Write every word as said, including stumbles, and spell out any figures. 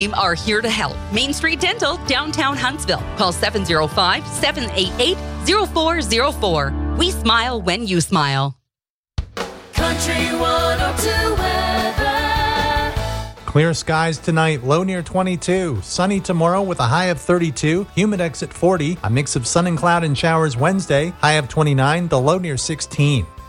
are here to help. Main Street Dental, downtown Huntsville. Call seven oh five, seven eight eight, oh four oh four. We smile when you smile. Country one oh two weather. Clear skies tonight, low near twenty-two. Sunny tomorrow with a high of thirty-two. Humidex at forty. A mix of sun and cloud and showers Wednesday, high of twenty-nine, the low near sixteen.